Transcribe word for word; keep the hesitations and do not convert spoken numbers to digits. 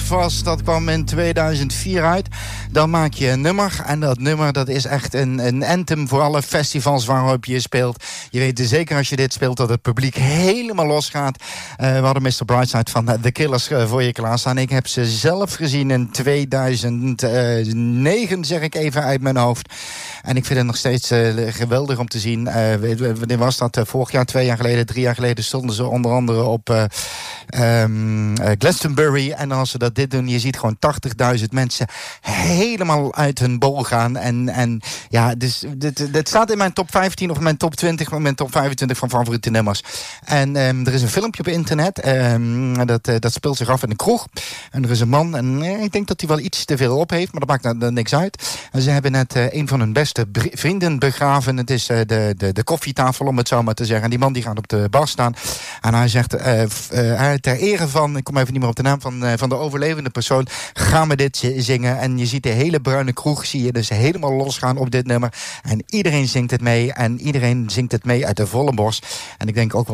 Breakfast, dat kwam in tweeduizend vier uit. Dan maak je een nummer. En dat nummer, dat is echt een, een anthem voor alle festivals waarop je speelt. Je weet zeker als je dit speelt dat het publiek helemaal losgaat. Uh, we hadden mister Brightside van The Killers uh, voor je klaarstaan. Ik heb ze zelf gezien in tweeduizend negen, zeg ik even uit mijn hoofd. En ik vind het nog steeds uh, geweldig om te zien. Uh, wanneer was dat? Uh, vorig jaar, twee jaar geleden, drie jaar geleden stonden ze onder andere op uh, um, uh, Glastonbury. En als ze dat dit doen, je ziet gewoon tachtigduizend mensen helemaal uit hun bol gaan. En, en ja, dus dit, dit staat in mijn top vijftien of mijn top twintig, mijn top vijfentwintig van favoriete nummers. En um, er is een filmpje op internet. Um, dat, uh, dat speelt zich af in een kroeg. En er is een man, en uh, ik denk dat hij wel iets te veel op heeft, maar dat maakt nou niks uit. En ze hebben net uh, een van hun beste br- vrienden begraven. Het is uh, de, de, de koffietafel, om het zo maar te zeggen. En die man die gaat op de bar staan. En hij zegt, uh, uh, ter ere van, ik kom even niet meer op de naam van, uh, van de overlevende persoon, gaan we dit z- zingen. En je ziet de hele bruine kroeg, zie je dus helemaal losgaan op dit nummer. En iedereen zingt het mee. En iedereen zingt het mee uit de volle borst. En ik denk ook wel